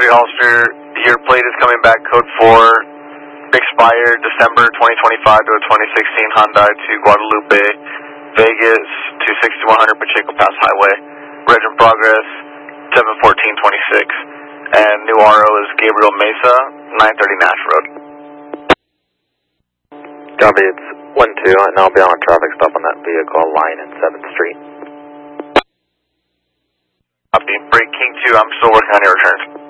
3 Hollister, your plate is coming back, code 4, expired December 2025 to a 2016 Hyundai to Guadalupe, Vegas to 6100 Pacheco Pass Highway. Reg in progress, 7/14/26. And new RO is Gabriel Mesa, 930 Nash Road. Copy, it's 1-2, and I'll be on a traffic stop on that vehicle line in 7th Street. Copy, Break King 2, I'm still working on your returns.